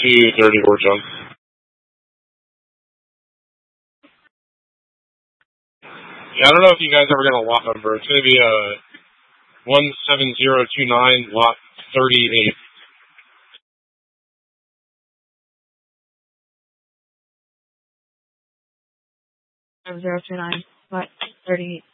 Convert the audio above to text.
234, John. Yeah, I don't know if you guys ever get a lot number. It's going to be 17029, lot 38. 7029, lot 38.